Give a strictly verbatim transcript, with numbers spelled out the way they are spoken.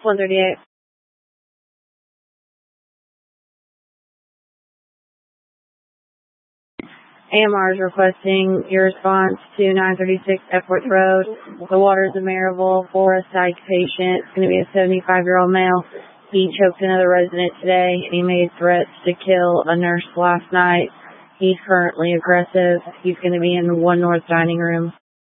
one thirty-eight. A M R is requesting your response to nine thirty-six Epworth Road. The Waters of Maryville for a psych patient. It's going to be a seventy-five-year-old male. He choked another resident today, and he made threats to kill a nurse last night. He's currently aggressive. He's going to be in the One North dining room.